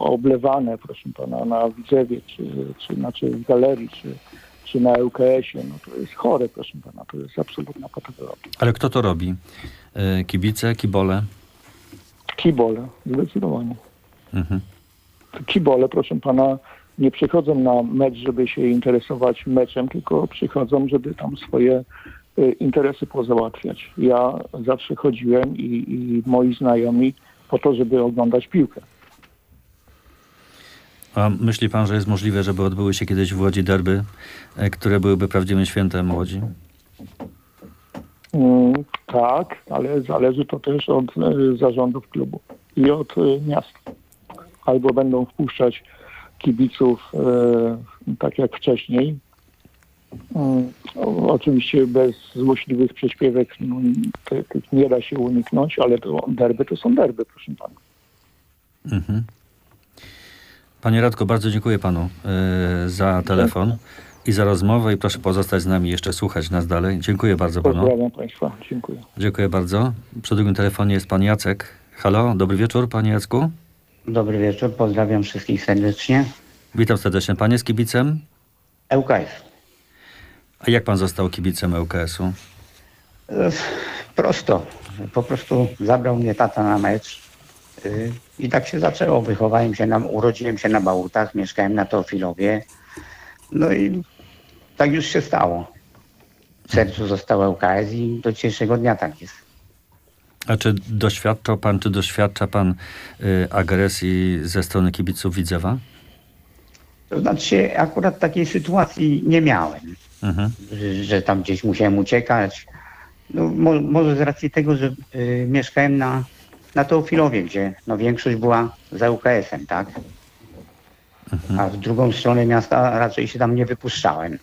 oblewane, proszę pana, na Widzewie, czy w galerii, czy na ŁKS-ie, no to jest chore, proszę pana, to jest absolutna patologia. Ale kto to robi? Kibice, kibole? Kibole, zdecydowanie. Mhm. Kibole, proszę pana, nie przychodzą na mecz, żeby się interesować meczem, tylko przychodzą, żeby tam swoje interesy pozałatwiać. Ja zawsze chodziłem i moi znajomi po to, żeby oglądać piłkę. A myśli pan, że jest możliwe, żeby odbyły się kiedyś w Łodzi derby, które byłyby prawdziwym świętem Łodzi? Tak, ale zależy to też od zarządów klubu i od miasta. Albo będą wpuszczać kibiców tak jak wcześniej. Oczywiście bez złośliwych prześpiewek tych nie da się uniknąć, ale derby to są derby, proszę pana. Mhm. Panie Radku, bardzo dziękuję panu za telefon i za rozmowę i proszę pozostać z nami, jeszcze słuchać nas dalej. Dziękuję bardzo panu. Pozdrawiam państwa. Dziękuję. Dziękuję bardzo. Przy drugim telefonie jest pan Jacek. Halo, dobry wieczór, panie Jacku. Dobry wieczór, pozdrawiam wszystkich serdecznie. Witam serdecznie. Pan jest kibicem? ŁKS. A jak pan został kibicem ŁKS-u? Prosto. Po prostu zabrał mnie tata na mecz i tak się zaczęło. Urodziłem się na Bałutach, mieszkałem na Teofilowie. No i tak już się stało. W sercu został ŁKS i do dzisiejszego dnia tak jest. A czy doświadcza pan agresji ze strony kibiców Widzewa? To znaczy akurat takiej sytuacji nie miałem, że tam gdzieś musiałem uciekać. No, może z racji tego, że mieszkałem na Teofilowie, gdzie no, większość była za ŁKS-em, tak? A w drugą stronę miasta raczej się tam nie wypuszczałem.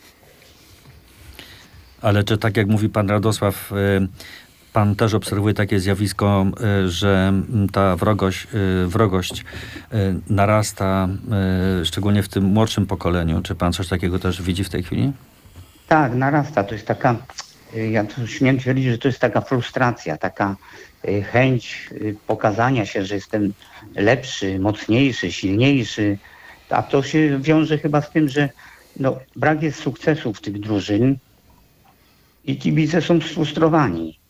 Ale czy tak jak mówi pan Radosław, pan też obserwuje takie zjawisko, że ta wrogość narasta, szczególnie w tym młodszym pokoleniu? Czy pan coś takiego też widzi w tej chwili? Tak, narasta. To jest taka, ja to śmiem twierdzić, że to jest taka frustracja, taka chęć pokazania się, że jestem lepszy, mocniejszy, silniejszy. A to się wiąże chyba z tym, że no, brak jest sukcesów tych drużyn i kibice są sfrustrowani.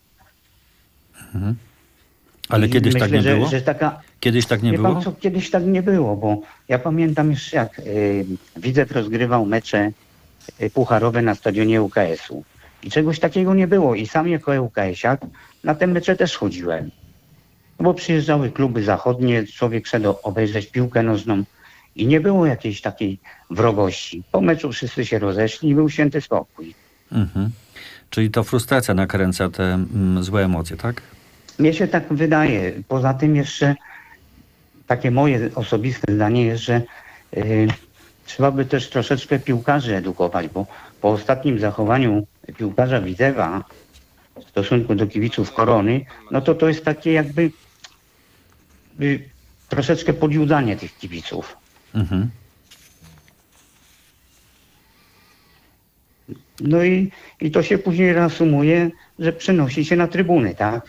Ale I kiedyś myślę, tak nie było? Że taka, Kiedyś tak nie wie było? pan co, kiedyś tak nie było, bo ja pamiętam jeszcze jak Widzew rozgrywał mecze pucharowe na stadionie ŁKS-u. I czegoś takiego nie było. I sam jako ŁKS-iak na te mecze też chodziłem. No bo przyjeżdżały kluby zachodnie, człowiek szedł obejrzeć piłkę nożną i nie było jakiejś takiej wrogości. Po meczu wszyscy się rozeszli i był święty spokój. Czyli to frustracja nakręca te złe emocje, tak? Mnie się tak wydaje. Poza tym jeszcze takie moje osobiste zdanie jest, że trzeba by też troszeczkę piłkarzy edukować, bo po ostatnim zachowaniu piłkarza Widzewa w stosunku do kibiców Korony, no to jest takie jakby troszeczkę podjudzanie tych kibiców. No i to się później reasumuje, że przenosi się na trybuny, tak?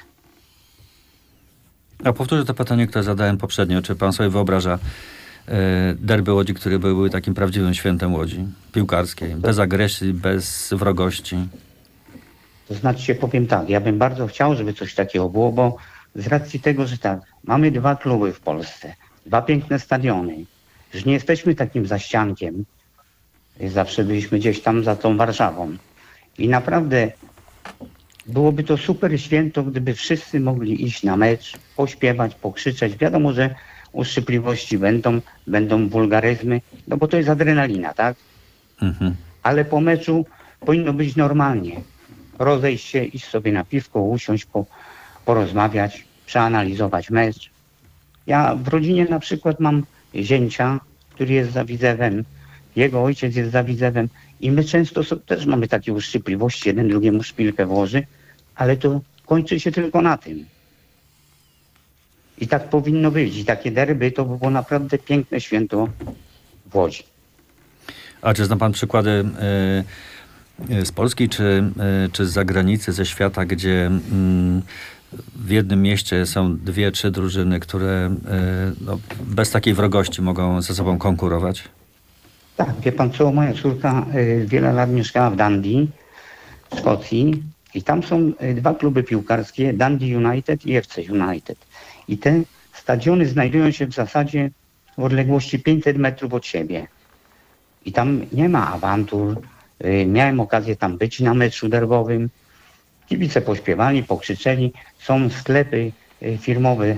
A powtórzę to pytanie, które zadałem poprzednio. Czy pan sobie wyobraża derby Łodzi, które były takim prawdziwym świętem Łodzi piłkarskiej? Bez agresji, bez wrogości? To znaczy się powiem tak, ja bym bardzo chciał, żeby coś takiego było, bo z racji tego, że tak, mamy 2 kluby w Polsce, 2 piękne stadiony, że nie jesteśmy takim zaściankiem, zawsze byliśmy gdzieś tam za tą Warszawą. I naprawdę byłoby to super święto, gdyby wszyscy mogli iść na mecz, pośpiewać, pokrzyczeć. Wiadomo, że uszczypliwości będą wulgaryzmy, no bo to jest adrenalina, tak? Ale po meczu powinno być normalnie. Rozejść się, iść sobie na piwko, usiąść, porozmawiać, przeanalizować mecz. Ja w rodzinie na przykład mam zięcia, który jest za Widzewem, jego ojciec jest za Widzewem i my często też mamy takie uszczypliwości, jeden drugiemu szpilkę włoży, ale to kończy się tylko na tym. I tak powinno być. I takie derby to by było naprawdę piękne święto w Łodzi. A czy zna pan przykłady z Polski czy z zagranicy, ze świata, gdzie w jednym mieście są 2-3 drużyny, które bez takiej wrogości mogą ze sobą konkurować? Tak, wie pan co, moja córka wiele lat mieszkała w Dundee, w Szkocji i tam są 2 kluby piłkarskie, Dundee United i FC United. I te stadiony znajdują się w zasadzie w odległości 500 metrów od siebie. I tam nie ma awantur. Miałem okazję tam być na meczu derbowym. Kibice pośpiewali, pokrzyczeli. Są sklepy firmowe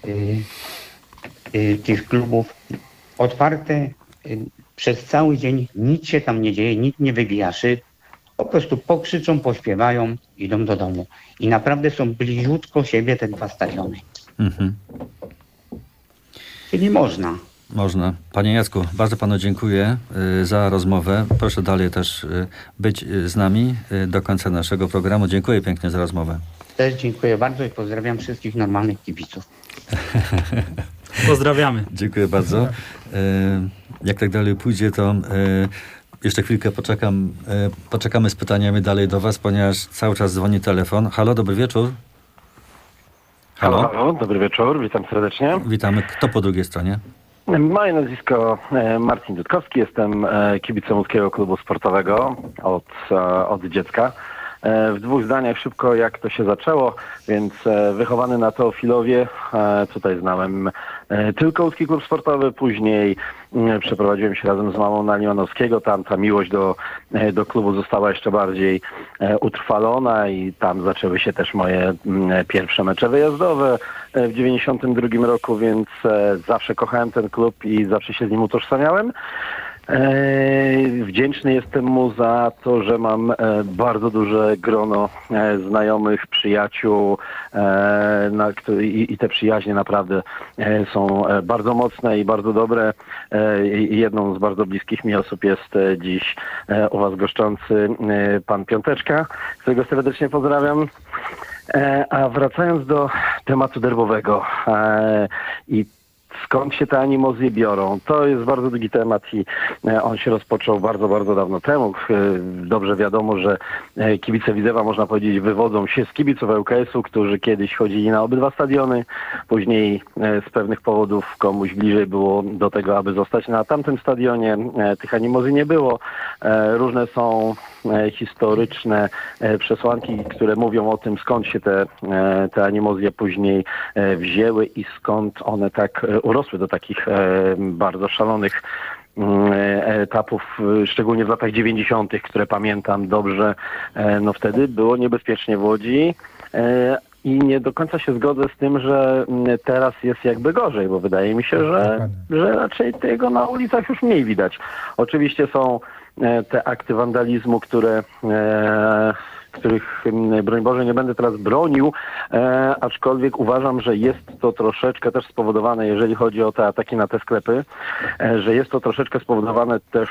tych klubów otwarte przez cały dzień. Nic się tam nie dzieje, nikt nie wybija szyb. Po prostu pokrzyczą, pośpiewają, idą do domu. I naprawdę są bliziutko siebie te 2 stadiony. Mhm. Czyli można. Można. Panie Jacku, bardzo panu dziękuję za rozmowę. Proszę dalej też być z nami do końca naszego programu. Dziękuję pięknie za rozmowę. Też dziękuję bardzo i pozdrawiam wszystkich normalnych kibiców. Pozdrawiamy. Dziękuję bardzo. Jak tak dalej pójdzie, to jeszcze chwilkę poczekamy z pytaniami dalej do was, ponieważ cały czas dzwoni telefon. Halo, dobry wieczór. Halo, dobry wieczór, witam serdecznie. Witamy. Kto po drugiej stronie? Moje nazwisko Marcin Dudkowski, jestem kibicem łódzkiego klubu sportowego od dziecka. W 2 zdaniach szybko jak to się zaczęło, więc wychowany na Teofilowie, tutaj znałem tylko łódzki klub sportowy, później przeprowadziłem się razem z mamą na Limanowskiego, tam ta miłość do klubu została jeszcze bardziej utrwalona i tam zaczęły się też moje pierwsze mecze wyjazdowe w 92 roku, więc zawsze kochałem ten klub i zawsze się z nim utożsamiałem. Wdzięczny jestem mu za to, że mam bardzo duże grono znajomych, przyjaciół i te przyjaźnie naprawdę są bardzo mocne i bardzo dobre. Jedną z bardzo bliskich mi osób jest dziś u was goszczący pan Piąteczka, którego serdecznie pozdrawiam. A wracając do tematu derbowego i skąd się te animozje biorą? To jest bardzo długi temat i on się rozpoczął bardzo, bardzo dawno temu. Dobrze wiadomo, że kibice Widzewa, można powiedzieć, wywodzą się z kibiców ŁKS-u, którzy kiedyś chodzili na obydwa stadiony. Później z pewnych powodów komuś bliżej było do tego, aby zostać na tamtym stadionie. Tych animozji nie było. Różne są historyczne przesłanki, które mówią o tym, skąd się te animozje później wzięły i skąd one tak urosły do takich bardzo szalonych etapów, szczególnie w latach 90., które pamiętam dobrze. No wtedy było niebezpiecznie w Łodzi. I nie do końca się zgodzę z tym, że teraz jest jakby gorzej, bo wydaje mi się, że raczej tego na ulicach już mniej widać. Oczywiście są te akty wandalizmu, których, broń Boże, nie będę teraz bronił, aczkolwiek uważam, że jest to troszeczkę też spowodowane, jeżeli chodzi o te ataki na te sklepy, że jest to troszeczkę spowodowane też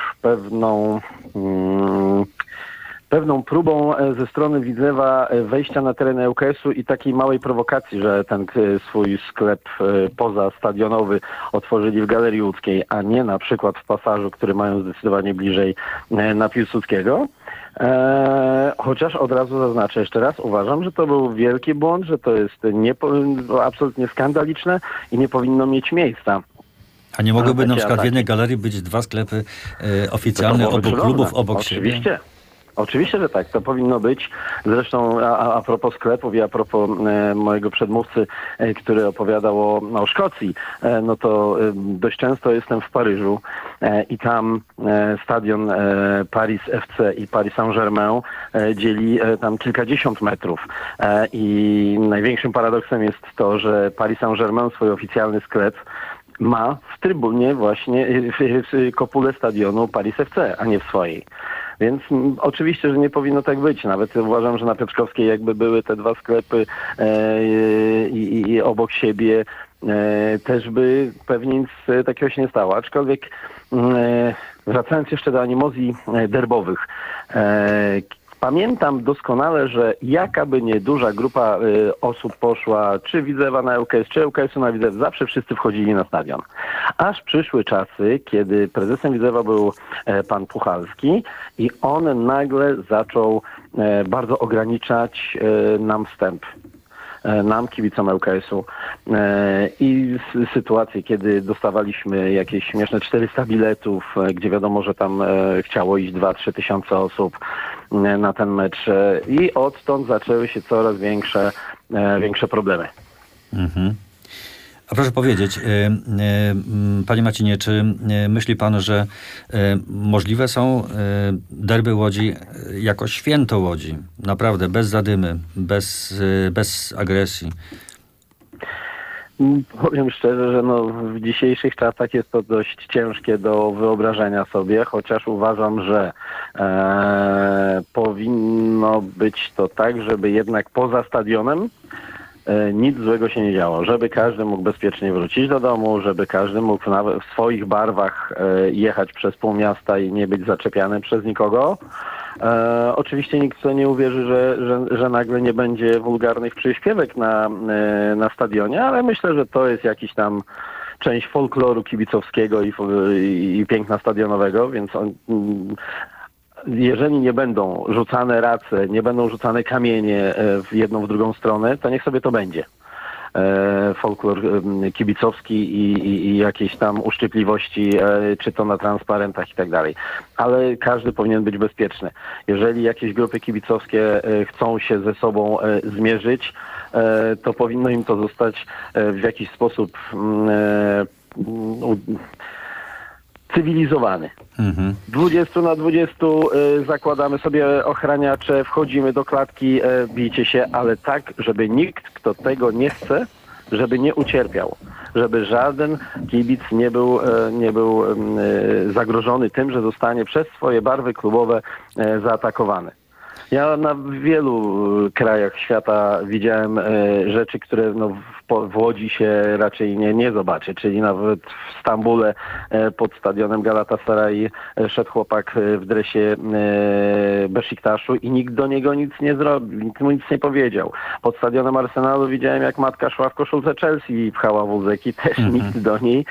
pewną próbą ze strony Widzewa wejścia na teren ŁKS-u i takiej małej prowokacji, że ten swój sklep pozastadionowy otworzyli w Galerii Łódzkiej, a nie na przykład w Pasażu, który mają zdecydowanie bliżej na Piłsudskiego. Chociaż od razu zaznaczę jeszcze raz, uważam, że to był wielki błąd, że to jest absolutnie skandaliczne i nie powinno mieć miejsca. A nie mogłyby na przykład w jednej galerii być 2 sklepy oficjalne obok klubów, obok siebie? Oczywiście, że tak. To powinno być. Zresztą a propos sklepów i a propos mojego przedmówcy, który opowiadał o Szkocji, no to dość często jestem w Paryżu i tam stadion Paris FC i Paris Saint-Germain dzieli tam kilkadziesiąt metrów. I największym paradoksem jest to, że Paris Saint-Germain swój oficjalny sklep ma w trybunie właśnie w kopule stadionu Paris FC, a nie w swojej. Więc oczywiście, że nie powinno tak być. Nawet uważam, że na Piotrkowskiej jakby były te 2 sklepy i obok siebie też by pewnie nic takiego się nie stało. Aczkolwiek wracając jeszcze do animozji derbowych, pamiętam doskonale, że jakaby nie duża grupa osób poszła, czy Widzewa na ŁKS, czy ŁKS-u na Widzew, zawsze wszyscy wchodzili na stadion. Aż przyszły czasy, kiedy prezesem Widzewa był pan Puchalski i on nagle zaczął bardzo ograniczać nam wstęp. nam, kibicom ŁKS-u i sytuacje, kiedy dostawaliśmy jakieś śmieszne 400 biletów, gdzie wiadomo, że tam chciało iść 2-3 tysiące osób na ten mecz i odtąd zaczęły się coraz większe problemy. Mhm. A proszę powiedzieć, panie Marcinie, czy myśli pan, że możliwe są derby Łodzi jako święto Łodzi? Naprawdę, bez zadymy, bez agresji. Powiem szczerze, że w dzisiejszych czasach jest to dość ciężkie do wyobrażenia sobie, chociaż uważam, że powinno być to tak, żeby jednak poza stadionem nic złego się nie działo, żeby każdy mógł bezpiecznie wrócić do domu, żeby każdy mógł nawet w swoich barwach jechać przez pół miasta i nie być zaczepiany przez nikogo. Oczywiście nikt sobie nie uwierzy, że nagle nie będzie wulgarnych przyśpiewek na stadionie, ale myślę, że to jest jakiś tam część folkloru kibicowskiego i piękna stadionowego, więc jeżeli nie będą rzucane race, nie będą rzucane kamienie w jedną, w drugą stronę, to niech sobie to będzie. Folklor kibicowski i jakieś tam uszczypliwości, czy to na transparentach i tak dalej. Ale każdy powinien być bezpieczny. Jeżeli jakieś grupy kibicowskie chcą się ze sobą zmierzyć, to powinno im to zostać w jakiś sposób cywilizowany. 20 na 20 zakładamy sobie ochraniacze, wchodzimy do klatki, bijcie się, ale tak, żeby nikt, kto tego nie chce, żeby nie ucierpiał. Żeby żaden kibic nie był zagrożony tym, że zostanie przez swoje barwy klubowe zaatakowany. Ja na wielu krajach świata widziałem rzeczy, które w Łodzi się raczej nie zobaczy, czyli nawet w Stambule pod stadionem Galatasaray szedł chłopak w dresie Besziktaszu i nikt do niego nic nie zrobił, nikt mu nic nie powiedział. Pod stadionem Arsenalu widziałem, jak matka szła w koszulce Chelsea i pchała wózek i też nikt do niej,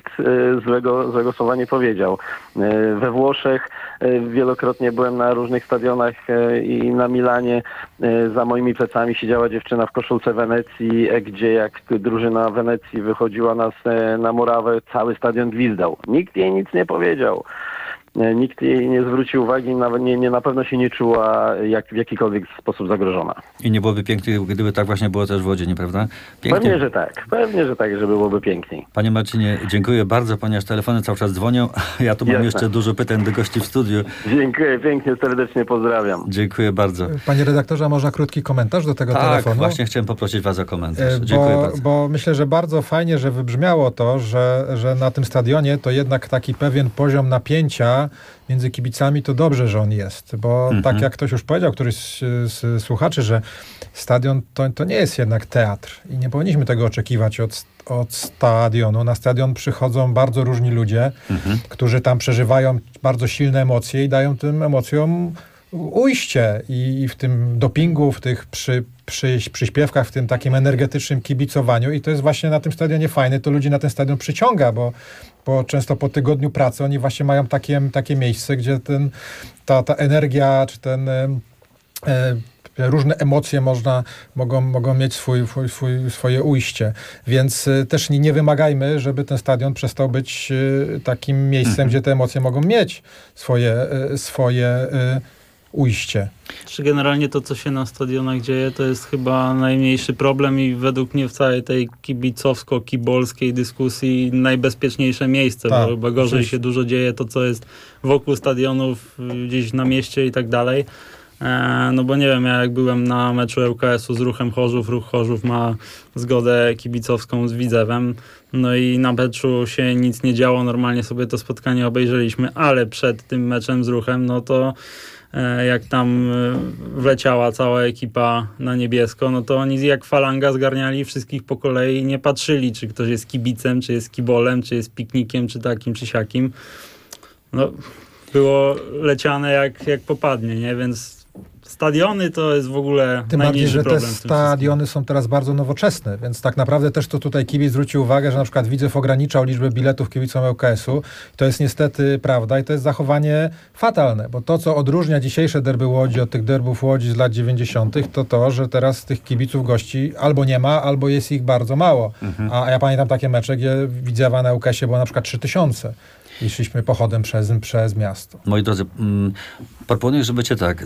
złego słowa nie powiedział. We Włoszech wielokrotnie byłem na różnych stadionach i na Milanie za moimi plecami siedziała dziewczyna w koszulce Wenecji, gdzie jak drużyna Wenecji wychodziła nas na murawę, cały stadion gwizdał. Nikt jej nic nie powiedział. Nikt jej nie zwrócił uwagi, nawet na pewno się nie czuła w jakikolwiek sposób zagrożona. I nie byłoby pięknie, gdyby tak właśnie było też w Łodzi, nieprawda? Pięknie. Pewnie, że tak, żeby byłoby piękniej. Panie Marcinie, dziękuję bardzo, ponieważ telefony cały czas dzwonią. Ja tu mam jeszcze dużo pytań do gości w studiu. Dziękuję pięknie, serdecznie pozdrawiam. Dziękuję bardzo. Panie redaktorze, a można krótki komentarz do tego telefonu? Tak, właśnie chciałem poprosić was o komentarz. Dziękuję bardzo. Bo myślę, że bardzo fajnie, że wybrzmiało to, że na tym stadionie to jednak taki pewien poziom napięcia między kibicami, to dobrze, że on jest. Bo tak jak ktoś już powiedział, któryś z słuchaczy, że stadion to nie jest jednak teatr i nie powinniśmy tego oczekiwać od stadionu. Na stadion przychodzą bardzo różni ludzie, którzy tam przeżywają bardzo silne emocje i dają tym emocjom ujście. I w tym dopingu, w tych przyśpiewkach, w tym takim energetycznym kibicowaniu. I to jest właśnie na tym stadionie fajne. To ludzi na ten stadion przyciąga, bo często po tygodniu pracy oni właśnie mają takie miejsce, gdzie ta energia, czy różne emocje mogą mieć swoje ujście. Więc też nie wymagajmy, żeby ten stadion przestał być takim miejscem, gdzie te emocje mogą mieć swoje ujście. Czy generalnie to, co się na stadionach dzieje, to jest chyba najmniejszy problem i według mnie w całej tej kibicowsko-kibolskiej dyskusji najbezpieczniejsze miejsce, Tak, bo chyba gorzej się dużo dzieje to, co jest wokół stadionów, gdzieś na mieście i tak dalej. No bo nie wiem, ja jak byłem na meczu ŁKS-u z Ruchem Chorzów, Ruch Chorzów ma zgodę kibicowską z Widzewem, no i na meczu się nic nie działo, normalnie sobie to spotkanie obejrzeliśmy, ale przed tym meczem z Ruchem, no to jak tam wleciała cała ekipa na niebiesko, no to oni jak falanga zgarniali wszystkich po kolei i nie patrzyli, czy ktoś jest kibicem, czy jest kibolem, czy jest piknikiem, czy takim, czy siakim. No, było leciane jak popadnie, nie? Więc Stadiony to jest w ogóle Tym bardziej, najmniejszy że te problem w tym stadiony są teraz bardzo nowoczesne, więc tak naprawdę też to tutaj kibic zwrócił uwagę, że na przykład Widzew ograniczał liczbę biletów kibicom ŁKS-u. To jest niestety prawda i to jest zachowanie fatalne, bo to, co odróżnia dzisiejsze derby Łodzi od tych derbów Łodzi z lat 90., to, że teraz tych kibiców gości albo nie ma, albo jest ich bardzo mało. A ja pamiętam takie mecze, gdzie Widzewa na ŁKS-ie było na przykład 3000. I szliśmy pochodem przez miasto. Moi drodzy, proponuję, żebyście tak,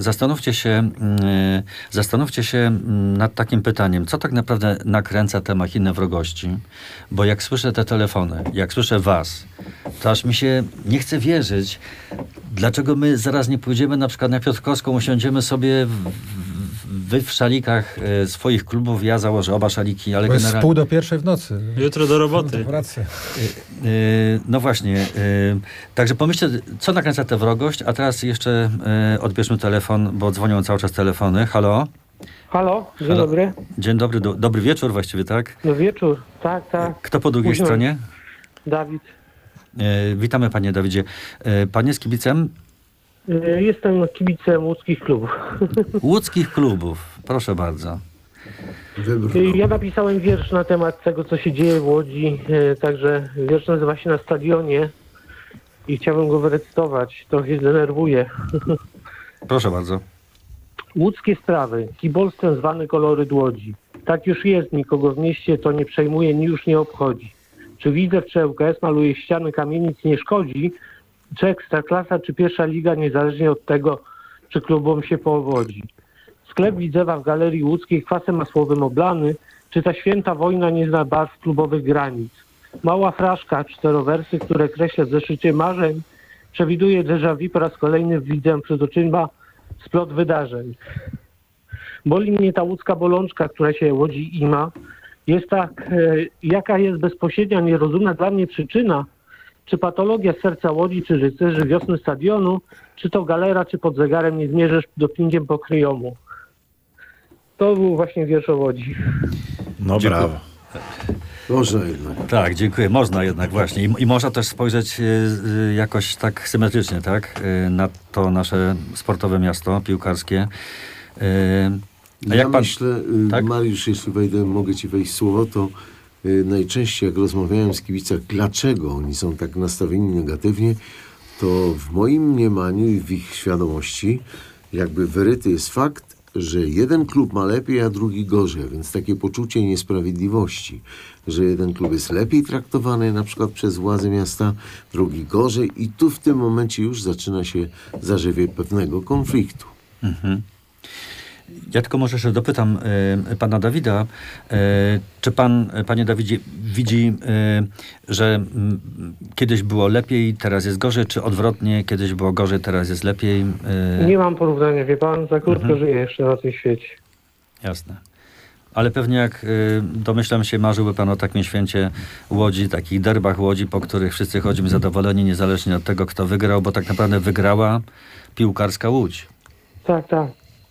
zastanówcie się nad takim pytaniem, co tak naprawdę nakręca te machiny wrogości, bo jak słyszę te telefony, jak słyszę was, to aż mi się nie chce wierzyć, dlaczego my zaraz nie pójdziemy na przykład na Piotrkowską, usiądziemy sobie wy w szalikach swoich klubów, ja założę oba szaliki, ale Bo jest generalnie... 1:30 w nocy. Jutro do roboty. Do pracy. No właśnie. Także pomyślcie, co nakręca tę wrogość, a teraz jeszcze odbierzmy telefon, bo dzwonią cały czas telefony. Halo? Halo, dzień Halo. dobry. Dzień dobry, dobry wieczór właściwie, tak? No wieczór, tak, tak. Kto po drugiej Późno. stronie? Dawid. Witamy panie Dawidzie. Pan jest kibicem Jestem kibicem łódzkich klubów. łódzkich klubów. Proszę bardzo. Ja napisałem wiersz na temat tego, co się dzieje w Łodzi, także wiersz nazywa się Na stadionie i chciałbym go wyrecytować, trochę się denerwuję. Proszę bardzo. Łódzkie sprawy, kibolstwem zwane kolory Łodzi. Tak już jest, nikogo w mieście to nie przejmuje, już nie obchodzi. Czy Widzew, czy ŁKS maluje ściany kamienic, nie szkodzi, czy Ekstraklasa, czy pierwsza liga, niezależnie od tego, czy klubom się powodzi. Sklep Widzewa w Galerii Łódzkiej kwasem masłowym oblany, czy ta święta wojna nie zna barw klubowych granic. Mała fraszka, czterowersy, które kreślę w zeszycie marzeń, przewiduje déjà vu po raz kolejny widzę przed oczyma splot wydarzeń. Boli mnie ta łódzka bolączka, która się Łodzi ima. Jest tak, jaka jest bezpośrednia, nierozumna dla mnie przyczyna, czy patologia serca Łodzi, czy rycerzy wiosny stadionu, czy to galera, czy pod zegarem nie zmierzysz dopingiem po kryjomu. To był właśnie wiersz o Łodzi. No Dziękuję. brawo. Można jednak. Tak, dziękuję. Można jednak właśnie. I można też spojrzeć jakoś tak symetrycznie, tak? Na to nasze sportowe miasto piłkarskie. A jak pan... myślę, tak? Mariusz, jeśli wejdę, mogę ci wejść słowo, to najczęściej jak rozmawiałem z kibicach, dlaczego oni są tak nastawieni negatywnie, to w moim mniemaniu i w ich świadomości jakby wyryty jest fakt, że jeden klub ma lepiej, a drugi gorzej, więc takie poczucie niesprawiedliwości, że jeden klub jest lepiej traktowany na przykład przez władze miasta, drugi gorzej i tu w tym momencie już zaczyna się zarzewie pewnego konfliktu. Mhm. Ja tylko może jeszcze dopytam pana Dawida, czy pan, panie Dawidzie, widzi, że kiedyś było lepiej, teraz jest gorzej, czy odwrotnie, kiedyś było gorzej, teraz jest lepiej? Nie mam porównania, wie pan, za krótko żyję jeszcze na tym świecie. Jasne. Ale pewnie jak domyślam się, marzyłby pan o takim święcie Łodzi, takich derbach Łodzi, po których wszyscy chodzimy zadowoleni, niezależnie od tego, kto wygrał, bo tak naprawdę wygrała piłkarska Łódź. Tak, tak.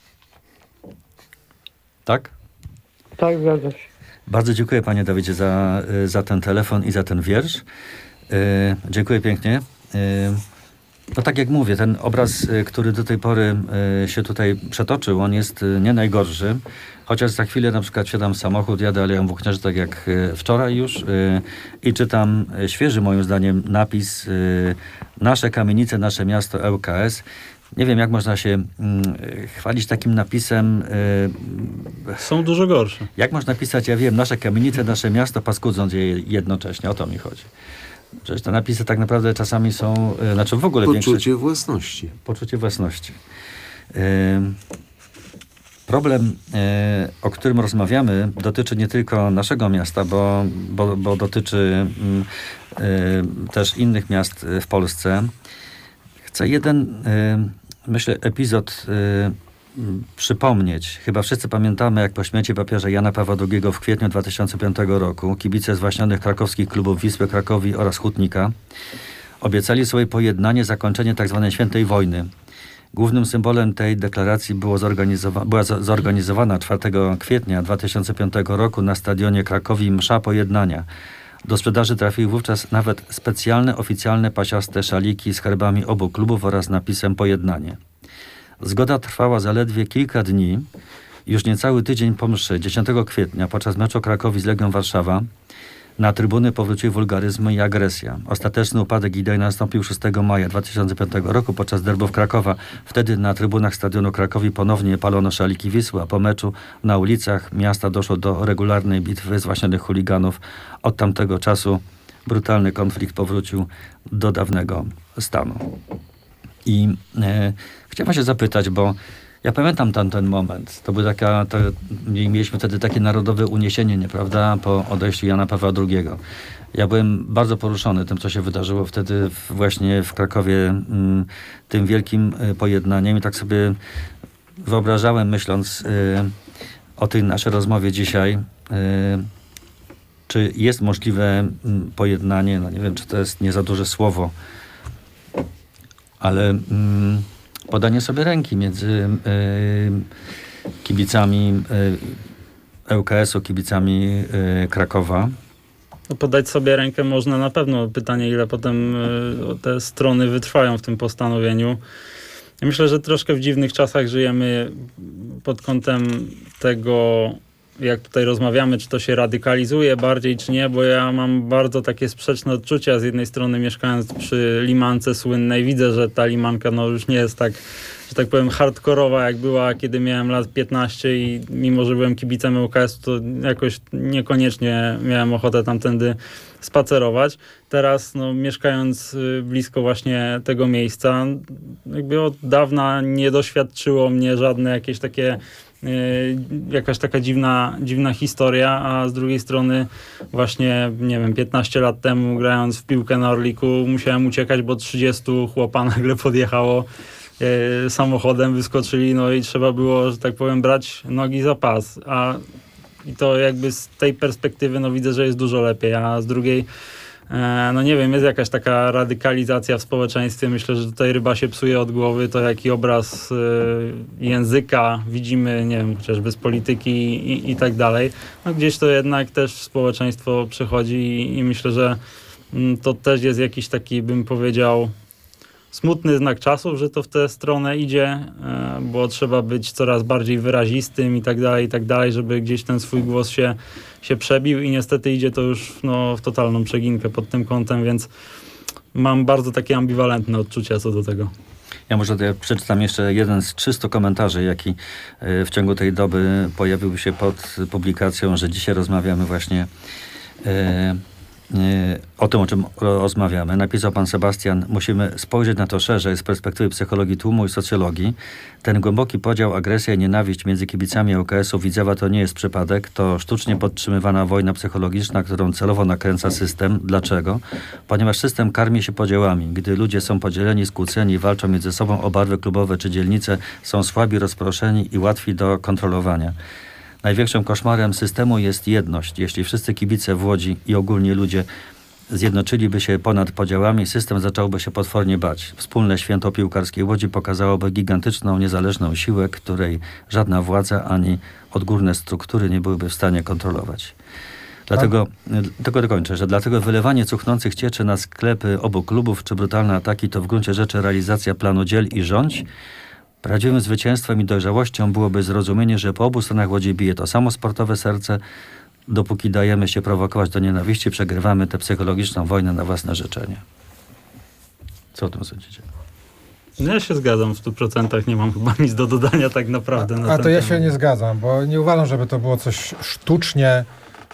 Tak? Tak, zgadza się. Bardzo dziękuję panie Dawidzie za ten telefon i za ten wiersz. Dziękuję pięknie. No tak jak mówię, ten obraz, który do tej pory się tutaj przetoczył, on jest nie najgorszy. Chociaż za chwilę na przykład wsiadam w samochód, jadę Aleją Włókniarzy tak jak wczoraj już i czytam świeży moim zdaniem napis Nasze kamienice, nasze miasto ŁKS. Nie wiem, jak można się chwalić takim napisem. Są dużo gorsze. Jak można pisać, ja wiem, nasze kamienice, nasze miasto, paskudząc je jednocześnie. O to mi chodzi. Przecież te napisy tak naprawdę czasami są, znaczy w ogóle Poczucie własności. Poczucie własności. Problem, o którym rozmawiamy, dotyczy nie tylko naszego miasta, bo dotyczy też innych miast w Polsce. Chcę jeden, myślę, epizod przypomnieć. Chyba wszyscy pamiętamy, jak po śmierci papieża Jana Pawła II w kwietniu 2005 roku kibice zwaśnionych krakowskich klubów Wisły Krakowi oraz Hutnika obiecali sobie pojednanie, zakończenie tzw. świętej wojny. Głównym symbolem tej deklaracji była zorganizowana 4 kwietnia 2005 roku na stadionie Krakowi msza pojednania. Do sprzedaży trafiły wówczas nawet specjalne, oficjalne pasiaste szaliki z herbami obu klubów oraz napisem pojednanie. Zgoda trwała zaledwie kilka dni. Już niecały tydzień po mszy, 10 kwietnia, podczas meczu Krakowi z Legią Warszawa, na trybuny powróciły wulgaryzmy i agresja. Ostateczny upadek idei nastąpił 6 maja 2005 roku podczas derbów Krakowa. Wtedy na trybunach stadionu Krakowi ponownie palono szaliki Wisły, a po meczu na ulicach miasta doszło do regularnej bitwy zwaśnionych chuliganów. Od tamtego czasu brutalny konflikt powrócił do dawnego stanu. I chciałem się zapytać, bo ja pamiętam ten moment. To był mieliśmy wtedy takie narodowe uniesienie, nieprawda, po odejściu Jana Pawła II. Ja byłem bardzo poruszony tym, co się wydarzyło wtedy właśnie w Krakowie, tym wielkim pojednaniem. I tak sobie wyobrażałem, myśląc o tej naszej rozmowie dzisiaj, czy jest możliwe pojednanie, no nie wiem, czy to jest nie za duże słowo, ale podanie sobie ręki między kibicami ŁKS-u, kibicami Krakowa. No, podać sobie rękę można na pewno. Pytanie, ile potem te strony wytrwają w tym postanowieniu. Ja myślę, że troszkę w dziwnych czasach żyjemy pod kątem tego, jak tutaj rozmawiamy, czy to się radykalizuje bardziej, czy nie, bo ja mam bardzo takie sprzeczne odczucia. Z jednej strony mieszkając przy Limance słynnej, widzę, że ta limanka już nie jest tak, że tak powiem, hardkorowa, jak była, kiedy miałem lat 15 i mimo, że byłem kibicem ŁKS, to jakoś niekoniecznie miałem ochotę tamtędy spacerować. Teraz, mieszkając blisko właśnie tego miejsca, jakby od dawna nie doświadczyło mnie żadne jakieś takie jakaś taka dziwna historia, a z drugiej strony właśnie, nie wiem, 15 lat temu grając w piłkę na Orliku musiałem uciekać, bo 30 chłopa nagle podjechało samochodem, wyskoczyli, i trzeba było, że tak powiem, brać nogi za pas, i to jakby z tej perspektywy widzę, że jest dużo lepiej, a z drugiej nie wiem, jest jakaś taka radykalizacja w społeczeństwie. Myślę, że tutaj ryba się psuje od głowy. To jaki obraz języka widzimy, nie wiem, chociażby z polityki i tak dalej. Gdzieś to jednak też społeczeństwo przechodzi i myślę, że to też jest jakiś taki, bym powiedział, smutny znak czasów, że to w tę stronę idzie, bo trzeba być coraz bardziej wyrazistym i tak dalej, żeby gdzieś ten swój głos się przebił i niestety idzie to już w totalną przeginkę pod tym kątem, więc mam bardzo takie ambiwalentne odczucia co do tego. Ja może przeczytam jeszcze jeden z 300 komentarzy, jaki w ciągu tej doby pojawił się pod publikacją, że dzisiaj rozmawiamy właśnie o tym, o czym rozmawiamy. Napisał pan Sebastian: musimy spojrzeć na to szerzej z perspektywy psychologii tłumu i socjologii. Ten głęboki podział, agresja i nienawiść między kibicami ŁKS-u Widzewa to nie jest przypadek. To sztucznie podtrzymywana wojna psychologiczna, którą celowo nakręca system. Dlaczego? Ponieważ system karmi się podziałami. Gdy ludzie są podzieleni, skłóceni, walczą między sobą o barwy klubowe czy dzielnice, są słabi, rozproszeni i łatwi do kontrolowania. Największym koszmarem systemu jest jedność. Jeśli wszyscy kibice w Łodzi i ogólnie ludzie zjednoczyliby się ponad podziałami, system zacząłby się potwornie bać. Wspólne święto piłkarskiej Łodzi pokazałoby gigantyczną, niezależną siłę, której żadna władza ani odgórne struktury nie byłyby w stanie kontrolować. Dlatego dokończę, że dlatego wylewanie cuchnących cieczy na sklepy obu klubów czy brutalne ataki to w gruncie rzeczy realizacja planu dziel i rządź. Prawdziwym zwycięstwem i dojrzałością byłoby zrozumienie, że po obu stronach Łodzi bije to samo sportowe serce. Dopóki dajemy się prowokować do nienawiści, przegrywamy tę psychologiczną wojnę na własne życzenie. Co o tym sądzicie? Ja się zgadzam w 100%, nie mam chyba nic do dodania tak naprawdę. A to ja się nie zgadzam, bo nie uważam, żeby to było coś sztucznie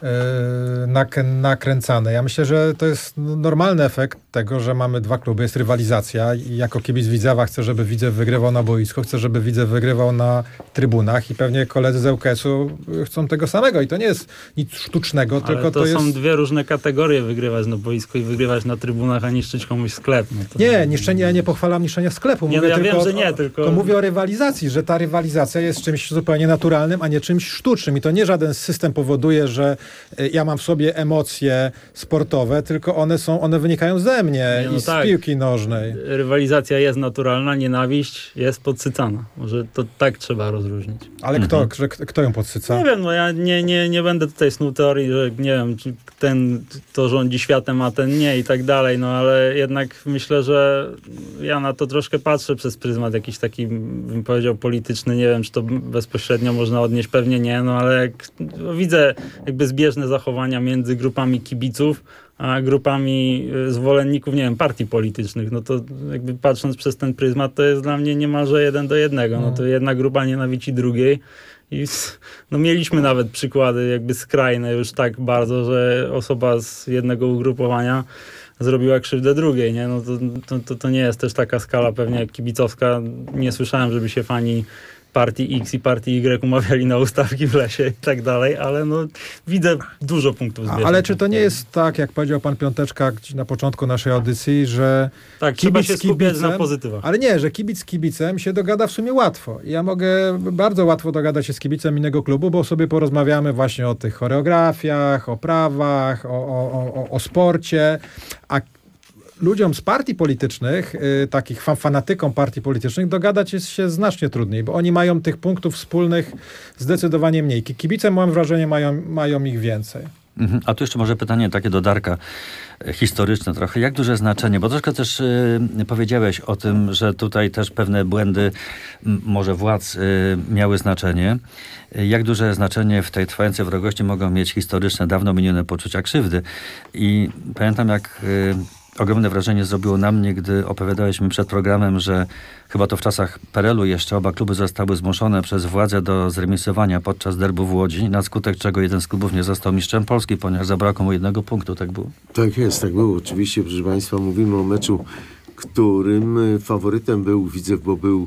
nakręcane. Ja myślę, że to jest normalny efekt tego, że mamy dwa kluby, jest rywalizacja i jako kibic Widzewa chcę, żeby Widzew wygrywał na boisku, chcę, żeby Widzew wygrywał na trybunach i pewnie koledzy z ŁKS-u chcą tego samego i to nie jest nic sztucznego, ale tylko to jest... są dwie różne kategorie, wygrywać na boisku i wygrywać na trybunach, a niszczyć komuś sklep. Nie, niszczenie, ja nie pochwalam niszczenia sklepu. Mówię ja tylko wiem, że nie, tylko mówię o rywalizacji, że ta rywalizacja jest czymś zupełnie naturalnym, a nie czymś sztucznym i to nie żaden system powoduje, że ja mam w sobie emocje sportowe, tylko one wynikają ze przeze mnie Nie, no i z tak. piłki nożnej. Rywalizacja jest naturalna, nienawiść jest podsycana. Może to tak trzeba rozróżnić. Ale kto ją podsyca? Nie wiem, no ja nie będę tutaj snuł teorii, że nie wiem, czy ten to rządzi światem, a ten nie i tak dalej, no ale jednak myślę, że ja na to troszkę patrzę przez pryzmat jakiś taki, bym powiedział, polityczny. Nie wiem, czy to bezpośrednio można odnieść, pewnie nie, no ale jak widzę jakby zbieżne zachowania między grupami kibiców, a grupami zwolenników, nie wiem, partii politycznych, no to jakby patrząc przez ten pryzmat, to jest dla mnie niemalże 1:1. No to jedna grupa nienawidzi drugiej i no mieliśmy nawet przykłady jakby skrajne już tak bardzo, że osoba z jednego ugrupowania zrobiła krzywdę drugiej, nie? No to nie jest też taka skala pewnie jak kibicowska. Nie słyszałem, żeby się fani partii X i partii Y umawiali na ustawki w lesie i tak dalej, ale no widzę dużo punktów zbieżnych. Ale czy to nie jest tak, jak powiedział pan Piąteczka na początku naszej audycji, że tak, trzeba się skupiać na pozytywach. Ale nie, że kibic z kibicem się dogada w sumie łatwo. Ja mogę bardzo łatwo dogadać się z kibicem innego klubu, bo sobie porozmawiamy właśnie o tych choreografiach, o prawach, o sporcie, a ludziom z partii politycznych, takich fanatykom partii politycznych, dogadać jest się znacznie trudniej, bo oni mają tych punktów wspólnych zdecydowanie mniej. Kibice, mam wrażenie, mają ich więcej. A tu jeszcze może pytanie takie do Darka, historyczne trochę. Jak duże znaczenie, bo troszkę też powiedziałeś o tym, że tutaj też pewne błędy może władz miały znaczenie. Jak duże znaczenie w tej trwającej wrogości mogą mieć historyczne, dawno minione poczucia krzywdy. I pamiętam, jak ogromne wrażenie zrobiło na mnie, gdy opowiadałeś mi przed programem, że chyba to w czasach PRL-u jeszcze oba kluby zostały zmuszone przez władzę do zremisowania podczas derbu w Łodzi, na skutek czego jeden z klubów nie został mistrzem Polski, ponieważ zabrakło mu 1 punktu. Tak było? Tak jest, tak było. Oczywiście, proszę Państwa, mówimy o meczu, którym faworytem był Widzew, bo był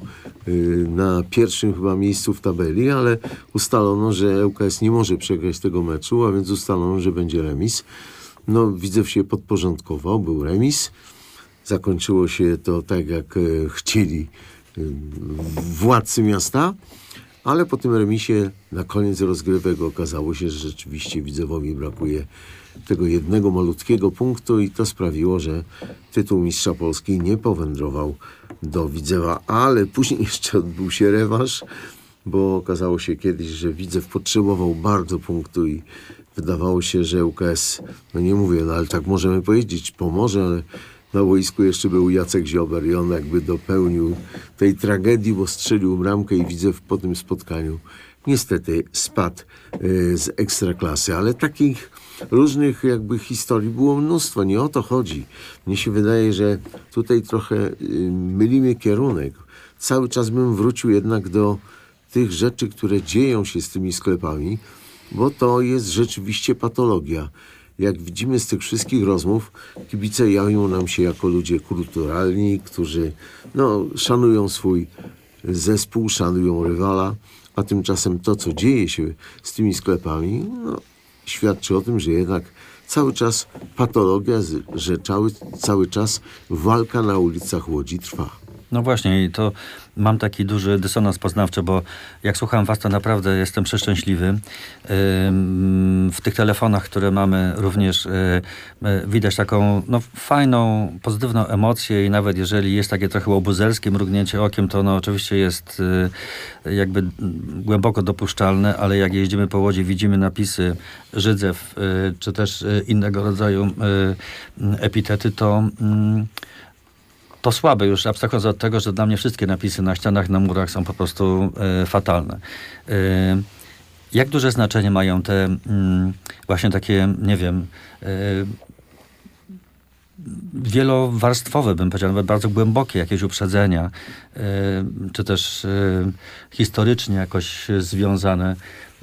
na pierwszym chyba miejscu w tabeli, ale ustalono, że ŁKS nie może przegrać tego meczu, a więc ustalono, że będzie remis. No, Widzew się podporządkował, był remis. Zakończyło się to tak, jak chcieli władcy miasta, ale po tym remisie na koniec rozgrywek okazało się, że rzeczywiście Widzewowi brakuje tego 1 malutkiego punktu i to sprawiło, że tytuł mistrza Polski nie powędrował do Widzewa, ale później jeszcze odbył się rewanż, bo okazało się kiedyś, że Widzew potrzebował bardzo punktu i wydawało się, że ŁKS, no nie mówię, no ale tak możemy powiedzieć, pomoże, ale na boisku jeszcze był Jacek Ziober i on jakby dopełnił tej tragedii, bo strzelił bramkę i Widzew po tym spotkaniu niestety spadł z Ekstraklasy, ale takich różnych jakby historii było mnóstwo, nie o to chodzi. Mnie się wydaje, że tutaj trochę mylimy kierunek. Cały czas bym wrócił jednak do tych rzeczy, które dzieją się z tymi sklepami, bo to jest rzeczywiście patologia. Jak widzimy z tych wszystkich rozmów, kibice jawią nam się jako ludzie kulturalni, którzy szanują swój zespół, szanują rywala, a tymczasem to, co dzieje się z tymi sklepami, świadczy o tym, że jednak cały czas patologia, że cały czas walka na ulicach Łodzi trwa. No właśnie, i to mam taki duży dysonans poznawczy, bo jak słucham was, to naprawdę jestem przeszczęśliwy. W tych telefonach, które mamy, również widać taką fajną, pozytywną emocję i nawet jeżeli jest takie trochę łobuzerskie mrugnięcie okiem, to oczywiście jest jakby głęboko dopuszczalne, ale jak jeździmy po Łodzi, widzimy napisy Żydzew, czy też innego rodzaju epitety, to słabe już, abstrahując od tego, że dla mnie wszystkie napisy na ścianach, na murach są po prostu fatalne. Jak duże znaczenie mają te właśnie takie, nie wiem, wielowarstwowe, bym powiedział, nawet bardzo głębokie jakieś uprzedzenia, czy też historycznie jakoś związane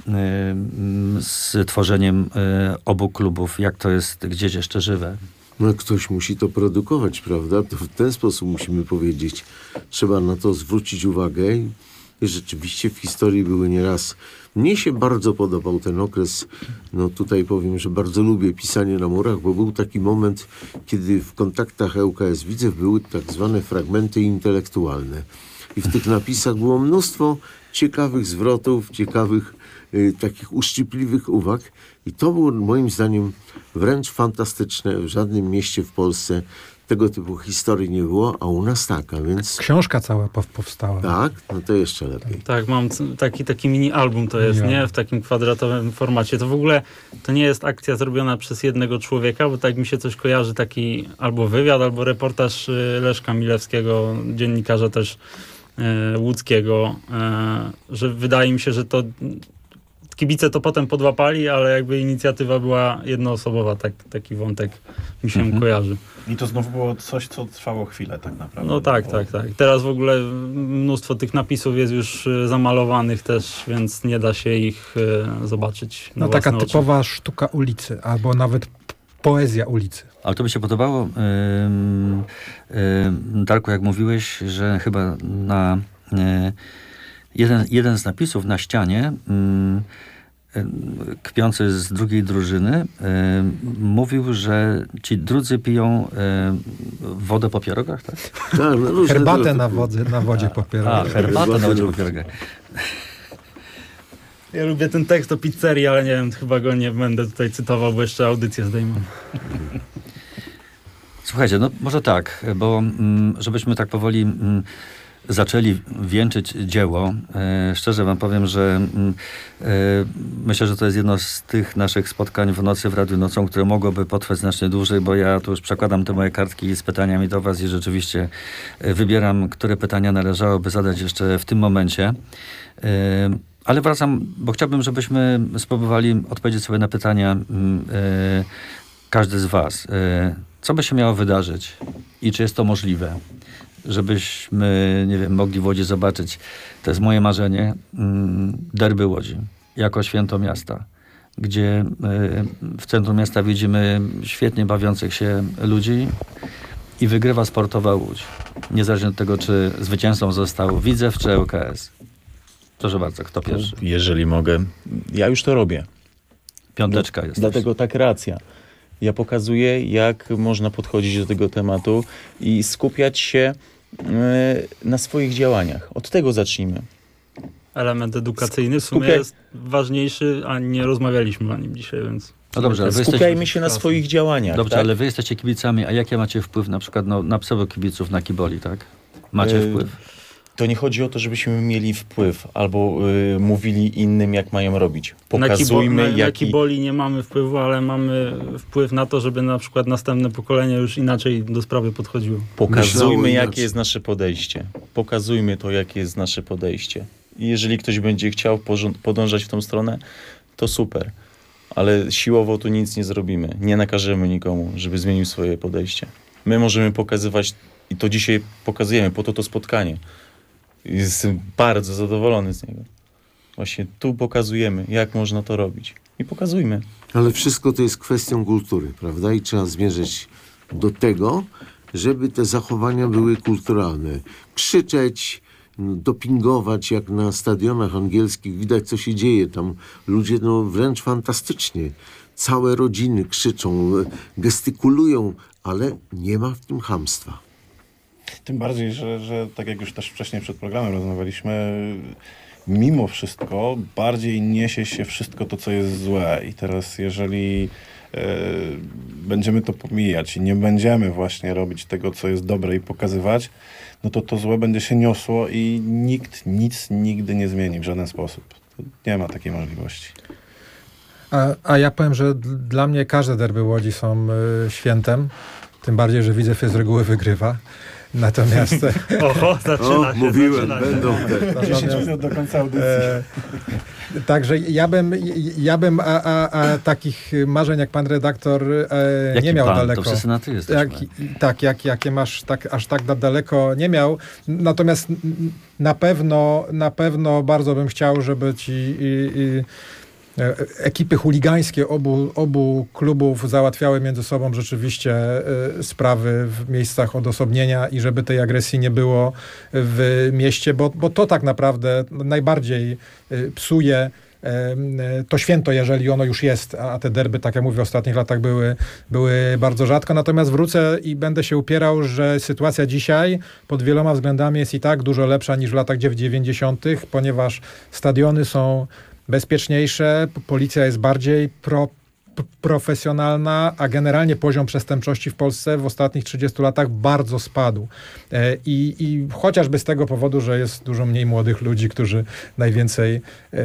z tworzeniem obu klubów? Jak to jest gdzieś jeszcze żywe? No ktoś musi to produkować, prawda? To w ten sposób musimy powiedzieć. Trzeba na to zwrócić uwagę i rzeczywiście w historii były nieraz. Mnie się bardzo podobał ten okres, tutaj powiem, że bardzo lubię pisanie na murach, bo był taki moment, kiedy w kontaktach ŁKS Widzew były tak zwane fragmenty intelektualne. I w tych napisach było mnóstwo ciekawych zwrotów, ciekawych takich uszczypliwych uwag i to było moim zdaniem wręcz fantastyczne. W żadnym mieście w Polsce tego typu historii nie było, a u nas tak, a więc Książka cała powstała. tak, no to jeszcze lepiej. Tak, mam taki mini album to jest, nie? W takim kwadratowym formacie. To w ogóle to nie jest akcja zrobiona przez jednego człowieka, bo tak mi się coś kojarzy, taki albo wywiad, albo reportaż Leszka Milewskiego, dziennikarza też łódzkiego, że wydaje mi się, że to kibice to potem podłapali, ale jakby inicjatywa była jednoosobowa, taki wątek mi się kojarzy. I to znowu było coś, co trwało chwilę tak naprawdę. No tak. Teraz w ogóle mnóstwo tych napisów jest już zamalowanych też, więc nie da się ich zobaczyć na No taka własne typowa sztuka ulicy, albo nawet poezja ulicy. Ale to by się podobało, Darku, jak mówiłeś, że chyba na jeden z napisów na ścianie kpiący z drugiej drużyny mówił, że ci drudzy piją wodę po pierogach, tak? Tak, no różne Herbatę tego na wodzie popierogach. Herbatę na wodzie po pierogach. Ja lubię ten tekst o pizzerii, ale nie wiem, chyba go nie będę tutaj cytował, bo jeszcze audycję zdejmę. Słuchajcie, no może tak, bo żebyśmy tak powoli zaczęli wieńczyć dzieło. Szczerze wam powiem, że myślę, że to jest jedno z tych naszych spotkań w nocy w Radiu Nocą, które mogłoby potrwać znacznie dłużej, bo ja tu już przekładam te moje kartki z pytaniami do was i rzeczywiście wybieram, które pytania należałoby zadać jeszcze w tym momencie. Ale wracam, bo chciałbym, żebyśmy spróbowali odpowiedzieć sobie na pytania każdy z was. Co by się miało wydarzyć i czy jest to możliwe? Żebyśmy, nie wiem, mogli w Łodzi zobaczyć, to jest moje marzenie, derby Łodzi, jako święto miasta, gdzie w centrum miasta widzimy świetnie bawiących się ludzi i wygrywa sportowa Łódź. Niezależnie od tego, czy zwycięzcą został Widzew czy ŁKS. Proszę bardzo, kto pierwszy? Jeżeli mogę, ja już to robię. Piąteczka jest. Dlatego tak racja. Ja pokazuję, jak można podchodzić do tego tematu i skupiać się na swoich działaniach. Od tego zacznijmy. Element edukacyjny w sumie jest ważniejszy, a nie rozmawialiśmy o nim dzisiaj, więc... No dobrze, ale skupiajmy się na swoich działaniach. Dobrze, tak? ale wy jesteście kibicami, a jakie macie wpływ na przykład na pseudo-kibiców na Kiboli, tak? Macie wpływ? To nie chodzi o to, żebyśmy mieli wpływ albo mówili innym, jak mają robić. Pokazujmy, na Kiboli nie mamy wpływu, ale mamy wpływ na to, żeby na przykład następne pokolenie już inaczej do sprawy podchodziło. Pokazujmy, jakie jest nasze podejście. Pokazujmy to, jakie jest nasze podejście. I jeżeli ktoś będzie chciał podążać w tą stronę, to super. Ale siłowo tu nic nie zrobimy. Nie nakażemy nikomu, żeby zmienił swoje podejście. My możemy pokazywać, i to dzisiaj pokazujemy, po to spotkanie. Jestem bardzo zadowolony z niego. Właśnie tu pokazujemy, jak można to robić. I pokazujmy. Ale wszystko to jest kwestią kultury, prawda? I trzeba zmierzać do tego, żeby te zachowania były kulturalne. Krzyczeć, dopingować, jak na stadionach angielskich. Widać, co się dzieje. Tam ludzie wręcz fantastycznie. Całe rodziny krzyczą, gestykulują, ale nie ma w tym chamstwa. Tym bardziej, że tak jak już też wcześniej przed programem rozmawialiśmy, mimo wszystko bardziej niesie się wszystko to, co jest złe. I teraz jeżeli będziemy to pomijać i nie będziemy właśnie robić tego, co jest dobre i pokazywać, no to złe będzie się niosło i nikt nic nigdy nie zmieni w żaden sposób. Nie ma takiej możliwości. A ja powiem, że dla mnie każde derby Łodzi są świętem. Tym bardziej, że Widzew z reguły wygrywa. Natomiast... Oho, zaczyna się. Mówiłem, będą te. 10 minut do końca audycji. Także ja bym takich marzeń jak pan redaktor nie miał daleko. To wszyscy na ty jesteśmy. Jakie masz aż tak daleko nie miał. Natomiast na pewno bardzo bym chciał, żeby ci ekipy chuligańskie obu klubów załatwiały między sobą rzeczywiście sprawy w miejscach odosobnienia i żeby tej agresji nie było w mieście, bo to tak naprawdę najbardziej psuje to święto, jeżeli ono już jest, a te derby, tak jak mówię, w ostatnich latach były bardzo rzadko. Natomiast wrócę i będę się upierał, że sytuacja dzisiaj pod wieloma względami jest i tak dużo lepsza niż w latach 90., ponieważ stadiony są bezpieczniejsze, policja jest bardziej profesjonalna, a generalnie poziom przestępczości w Polsce w ostatnich 30 latach bardzo spadł. I chociażby z tego powodu, że jest dużo mniej młodych ludzi, którzy najwięcej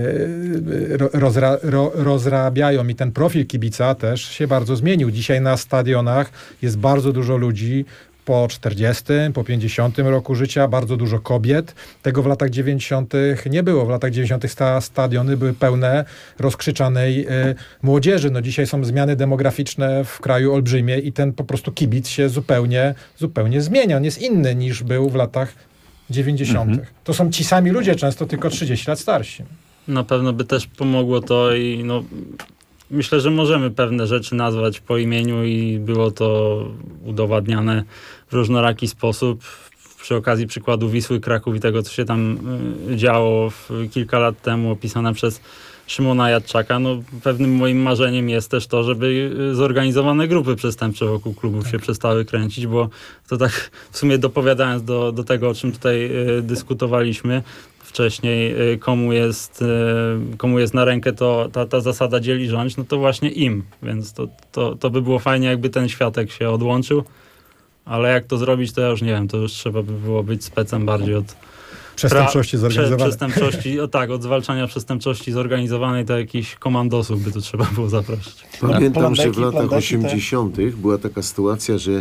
rozrabiają. I ten profil kibica też się bardzo zmienił. Dzisiaj na stadionach jest bardzo dużo ludzi po 40, po 50 roku życia, bardzo dużo kobiet. Tego w latach 90. nie było. W latach 90. stadiony były pełne rozkrzyczanej młodzieży. No dzisiaj są zmiany demograficzne w kraju olbrzymie i ten po prostu kibic się zupełnie zmienia. On jest inny niż był w latach 90. To są ci sami ludzie, często tylko 30 lat starsi. Na pewno by też pomogło to i no, myślę, że możemy pewne rzeczy nazwać po imieniu i było to udowadniane w różnoraki sposób. Przy okazji przykładu Wisły Kraków i tego, co się tam działo kilka lat temu, opisane przez Szymona Jadczaka. No, pewnym moim marzeniem jest też to, żeby zorganizowane grupy przestępcze wokół klubów się przestały kręcić, bo to tak w sumie dopowiadając do tego, o czym tutaj dyskutowaliśmy wcześniej, komu jest na rękę ta zasada dzieli rządź, no to właśnie im. Więc to by było fajnie, jakby ten światek się odłączył. Ale jak to zrobić, to ja już nie wiem. To już trzeba by było być specem bardziej od przestępczości zorganizowanej. Przestępczości, od zwalczania przestępności zorganizowanej, to jakichś komandosów by tu trzeba było zaprosić. Pamiętam, że w latach 80. była taka sytuacja, że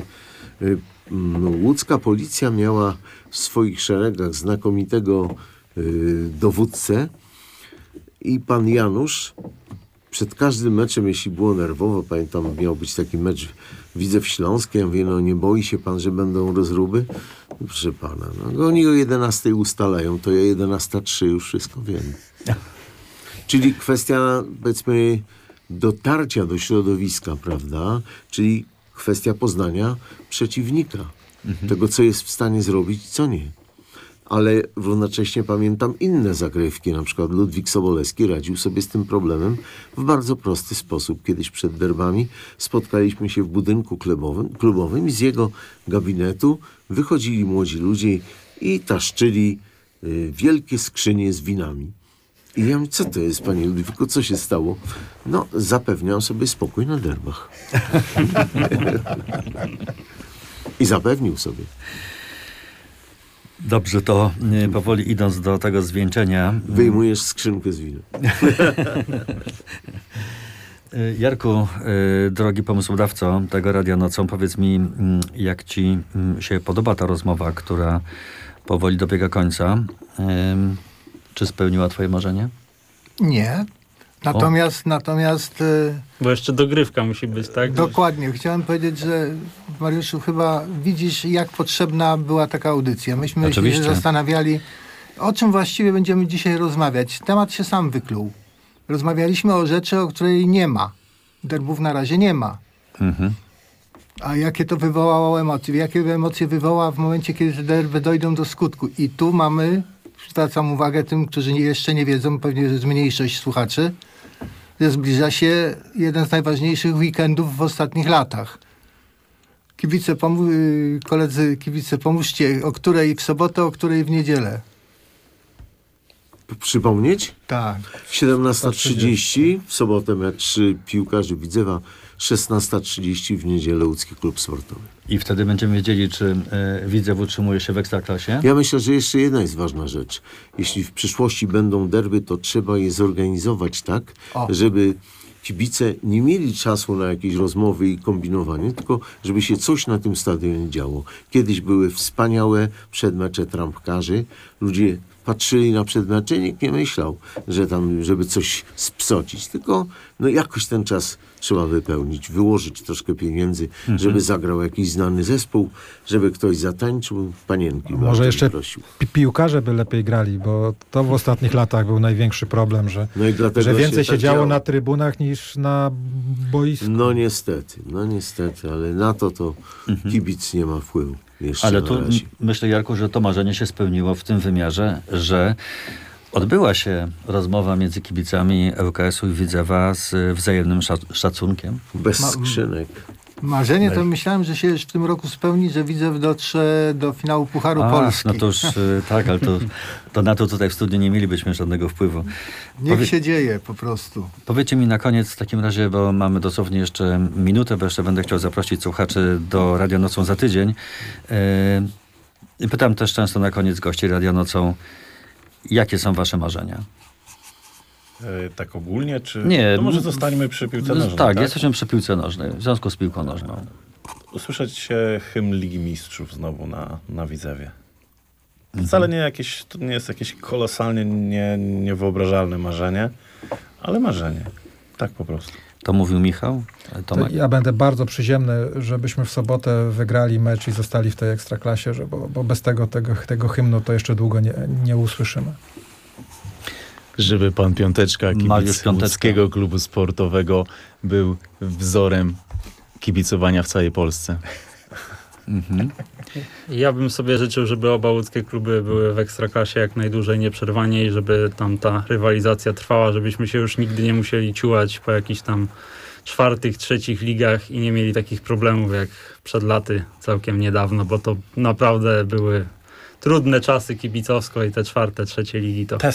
łódzka policja miała w swoich szeregach znakomitego dowódcę i pan Janusz przed każdym meczem, jeśli było nerwowo, pamiętam, miał być taki mecz Widzew Śląski, ja mówię, no nie boi się pan, że będą rozruby? Proszę pana, no oni o 11 ustalają, to ja 11:03 już wszystko wiem. Czyli kwestia, powiedzmy, dotarcia do środowiska, prawda? Czyli kwestia poznania przeciwnika. Tego, co jest w stanie zrobić, co nie. Ale równocześnie pamiętam inne zagrywki. Na przykład Ludwik Sobolewski radził sobie z tym problemem w bardzo prosty sposób. Kiedyś przed derbami spotkaliśmy się w budynku klubowym i z jego gabinetu wychodzili młodzi ludzie i taszczyli wielkie skrzynie z winami. I ja mówię, co to jest, panie Ludwiku, co się stało? No, zapewniam sobie spokój na derbach. I zapewnił sobie. Dobrze, to powoli idąc do tego zwieńczenia. Wyjmujesz skrzynkę z winem. Jarku, drogi pomysłodawco tego Radia Nocą, powiedz mi, jak ci się podoba ta rozmowa, która powoli dobiega końca. Czy spełniła twoje marzenie? Nie. Natomiast bo jeszcze dogrywka musi być, tak? Dokładnie. Chciałem powiedzieć, że Mariuszu, chyba widzisz, jak potrzebna była taka audycja. Myśmy się zastanawiali, o czym właściwie będziemy dzisiaj rozmawiać. Temat się sam wykluł. Rozmawialiśmy o rzeczy, o której nie ma. Derbów na razie nie ma. A jakie to wywołało emocje? Jakie emocje wywoła w momencie, kiedy te derby dojdą do skutku? I tu mamy, zwracam uwagę tym, którzy jeszcze nie wiedzą, pewnie jest mniejszość słuchaczy, że zbliża się jeden z najważniejszych weekendów w ostatnich latach. Koledzy kibice, pomóżcie, o której w sobotę, o której w niedzielę. Przypomnieć? Tak. 17:30 w sobotę mecz piłkarzy Widzewa, 16:30 w niedzielę Łódzki Klub Sportowy. I wtedy będziemy wiedzieli, czy Widzew utrzymuje się w Ekstraklasie? Ja myślę, że jeszcze jedna jest ważna rzecz. Jeśli w przyszłości będą derby, to trzeba je zorganizować tak, żeby kibice nie mieli czasu na jakieś rozmowy i kombinowanie, tylko żeby się coś na tym stadionie działo. Kiedyś były wspaniałe przedmecze trampkarzy. Ludzie patrzyli na przedmecze i nikt nie myślał, że tam, żeby coś spsocić. Tylko jakoś ten czas trzeba wypełnić, wyłożyć troszkę pieniędzy, żeby zagrał jakiś znany zespół, żeby ktoś zatańczył, panienki. Może jeszcze piłkarze by lepiej grali, bo to w ostatnich latach był największy problem, że więcej się działo na trybunach niż na boisku. No niestety, ale na to kibic nie ma wpływu. Ale tu myślę, Jarku, że to marzenie się spełniło w tym wymiarze, że odbyła się rozmowa między kibicami ŁKS-u i Widzewa z wzajemnym szacunkiem. Bez skrzynek. Marzenie to myślałem, że się już w tym roku spełni, że Widzew dotrze do finału Pucharu Polski. No to już tak, ale to na to tutaj w studiu nie mielibyśmy żadnego wpływu. Niech się dzieje po prostu. Powiedzcie mi na koniec w takim razie, bo mamy dosłownie jeszcze minutę, bo jeszcze będę chciał zaprosić słuchaczy do Radio Nocą za tydzień. I pytam też często na koniec gości Radio Nocą, jakie są wasze marzenia? Tak ogólnie, czy... Nie. To może zostańmy przy piłce nożnej, tak? Jesteśmy przy piłce nożnej, w związku z piłką nożną. Usłyszeć hymn Ligi Mistrzów znowu na Widzewie. Wcale to nie jest jakieś kolosalnie niewyobrażalne marzenie, ale marzenie. Tak po prostu. To mówił Michał? Ja będę bardzo przyziemny, żebyśmy w sobotę wygrali mecz i zostali w tej Ekstraklasie, bo bez tego hymnu to jeszcze długo nie usłyszymy. Żeby pan Piąteczka, kibic Łódzkiego Klubu Sportowego, był wzorem kibicowania w całej Polsce. Ja bym sobie życzył, żeby oba łódzkie kluby były w Ekstraklasie jak najdłużej, nieprzerwanie i żeby tam ta rywalizacja trwała, żebyśmy się już nigdy nie musieli ciułać po jakichś tam 4., 3. ligach i nie mieli takich problemów jak przed laty całkiem niedawno, bo to naprawdę były trudne czasy kibicowsko i te 4., 3. ligi to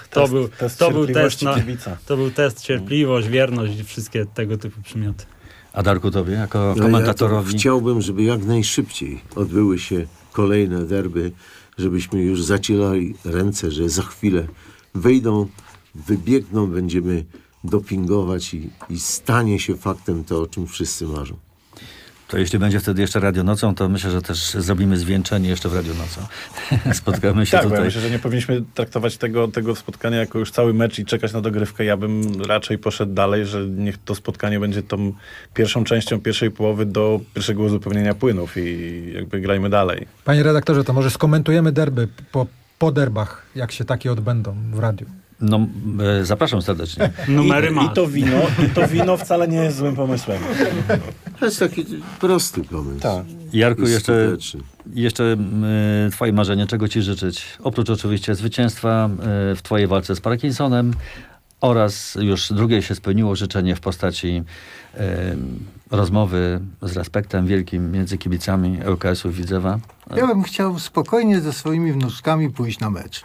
był test cierpliwość, wierność i wszystkie tego typu przymioty. A Darku, tobie jako komentatorowi? Ja chciałbym, żeby jak najszybciej odbyły się kolejne derby, żebyśmy już zacierali ręce, że za chwilę wyjdą, wybiegną, będziemy dopingować i stanie się faktem to, o czym wszyscy marzą. To jeśli będzie wtedy jeszcze Radio Nocą, to myślę, że też zrobimy zwieńczenie jeszcze w Radio Nocą. Spotkamy się tutaj. Ja myślę, że nie powinniśmy traktować tego spotkania jako już cały mecz i czekać na dogrywkę. Ja bym raczej poszedł dalej, że niech to spotkanie będzie tą pierwszą częścią pierwszej połowy do pierwszego uzupełnienia płynów i jakby grajmy dalej. Panie redaktorze, to może skomentujemy derby po derbach, jak się takie odbędą w radiu. No, zapraszam serdecznie. Numery masz. I to wino wcale nie jest złym pomysłem. To jest taki prosty pomysł. Tak. Jarku, jeszcze twoje marzenie, czego ci życzyć? Oprócz oczywiście zwycięstwa w twojej walce z Parkinsonem oraz już drugie się spełniło życzenie w postaci rozmowy z respektem wielkim między kibicami ŁKS-u Widzewa. Ja bym chciał spokojnie ze swoimi wnuczkami pójść na mecz.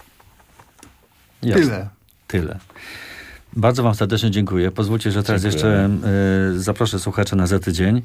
Jasne. Tyle. Bardzo wam serdecznie dziękuję. Pozwólcie, że teraz jeszcze zaproszę słuchaczy na za tydzień.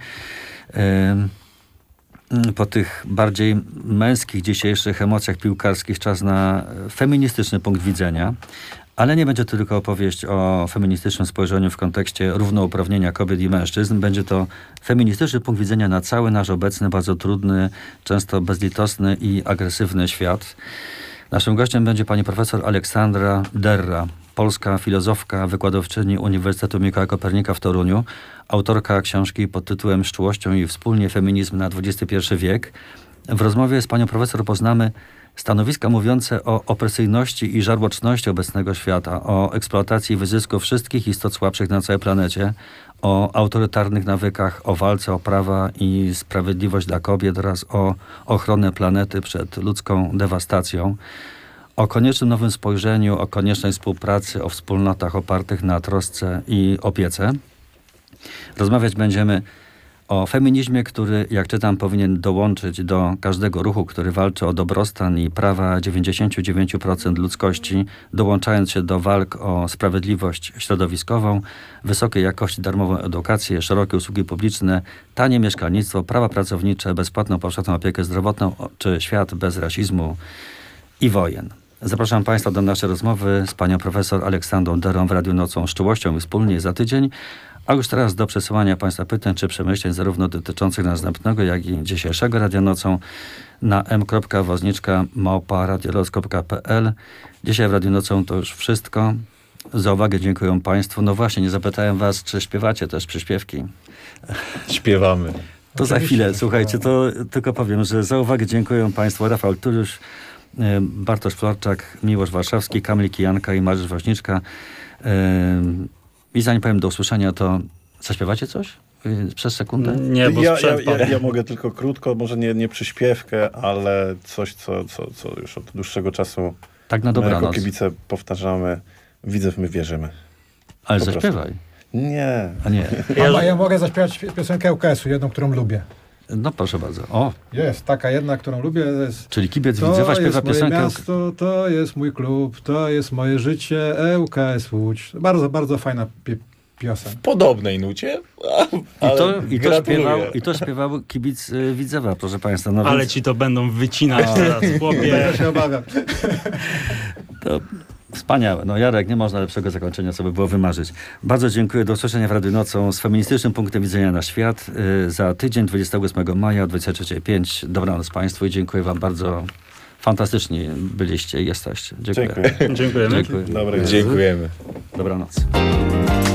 Po tych bardziej męskich dzisiejszych emocjach piłkarskich czas na feministyczny punkt widzenia. Ale nie będzie to tylko opowieść o feministycznym spojrzeniu w kontekście równouprawnienia kobiet i mężczyzn. Będzie to feministyczny punkt widzenia na cały nasz obecny, bardzo trudny, często bezlitosny i agresywny świat. Naszym gościem będzie pani profesor Aleksandra Derra, polska filozofka, wykładowczyni Uniwersytetu Mikołaja Kopernika w Toruniu, autorka książki pod tytułem Z czułością i wspólnie feminizm na XXI wiek. W rozmowie z panią profesor poznamy stanowiska mówiące o opresyjności i żarłoczności obecnego świata, o eksploatacji wyzysku wszystkich istot słabszych na całej planecie, o autorytarnych nawykach, o walce o prawa i sprawiedliwość dla kobiet oraz o ochronę planety przed ludzką dewastacją, o koniecznym nowym spojrzeniu, o koniecznej współpracy, o wspólnotach opartych na trosce i opiece. Rozmawiać będziemy o feminizmie, który, jak czytam, powinien dołączyć do każdego ruchu, który walczy o dobrostan i prawa 99% ludzkości, dołączając się do walk o sprawiedliwość środowiskową, wysokiej jakości darmową edukację, szerokie usługi publiczne, tanie mieszkalnictwo, prawa pracownicze, bezpłatną powszechną opiekę zdrowotną czy świat bez rasizmu i wojen. Zapraszam państwa do naszej rozmowy z panią profesor Aleksandrą Derrą w Radiu Nocą z czułością i wspólnie za tydzień. A już teraz do przesyłania państwa pytań czy przemyśleń zarówno dotyczących następnego, jak i dzisiejszego Radia Nocą na m.woźniczka@radiolos.pl. Dzisiaj w Radiu Nocą to już wszystko. Za uwagę dziękuję państwu. No właśnie, nie zapytałem was, czy śpiewacie też przyśpiewki. Śpiewamy. To za chwilę, słuchajcie, to tylko powiem, że za uwagę dziękuję państwu Rafał Turuś, Bartosz Florczak, Miłosz Warszawski, Kamil Kijanka i Mariusz Woźniczka. I zanim powiem do usłyszenia, to zaśpiewacie coś? Przez sekundę? Nie, bo ja mogę tylko krótko, może nie przyśpiewkę, ale coś, co już od dłuższego czasu tak na dobranoc. Jako kibice powtarzamy. Widzew, my wierzymy. Ale zaśpiewaj. Nie. A nie. A ja mogę zaśpiewać piosenkę ŁKS-u, jedną, którą lubię. No proszę bardzo. O, Jest taka jedna, którą lubię. Jest, czyli kibiec Widzewa śpiewa moje piosenkę. miasto, to jest mój klub, to jest moje życie, ŁKS Łódź. Bardzo, bardzo fajna piosenka. W podobnej nucie, I to śpiewał kibic Widzewa, proszę państwa. No Ale więc, ci to będą wycinać teraz, chłopie. Ja się obawiam. to wspaniałe. No Jarek, nie można lepszego zakończenia, co by było wymarzyć. Bardzo dziękuję. Do usłyszenia w Radiu Nocą z feministycznym punktem widzenia na świat. Za tydzień, 28 maja o 23:05. Dobranoc Państwu i dziękuję Wam bardzo. Fantastyczni byliście i jesteście. Dziękuję. Dziękuję. Dziękujemy. Dziękuję. Dobrej nocy. dziękujemy. Dobranoc.